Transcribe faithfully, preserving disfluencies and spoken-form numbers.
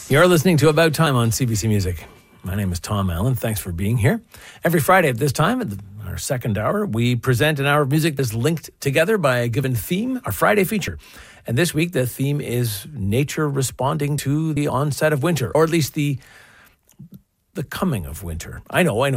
You're listening to About Time on C B C Music. My name is Tom Allen. Thanks for being here. Every Friday at this time, at the, our second hour, we present an hour of music that's linked together by a given theme, our Friday feature. And this week, the theme is nature responding to the onset of winter, or at least the the coming of winter. I know, I know.